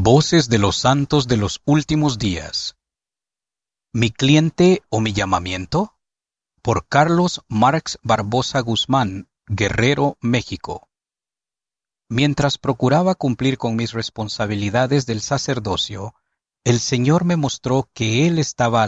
Voces de los santos de los últimos días. ¿Mi cliente o mi llamamiento? Por Carlos Marx Barbosa Guzmán, Guerrero, México. Mientras procuraba cumplir con mis responsabilidades del sacerdocio, el Señor me mostró que Él estaba